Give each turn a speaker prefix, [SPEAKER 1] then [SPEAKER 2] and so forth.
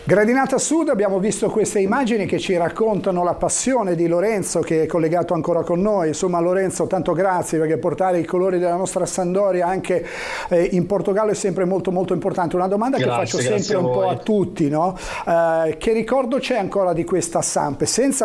[SPEAKER 1] Gradinata Sud, abbiamo visto queste immagini che ci raccontano la passione di Lorenzo, che è collegato ancora con noi. Insomma, Lorenzo, tanto grazie, perché portare i colori della nostra Sampdoria anche in Portogallo è sempre molto molto importante. Una domanda che faccio sempre un po' a tutti, no? Che ricordo c'è ancora di questa Samp? Senza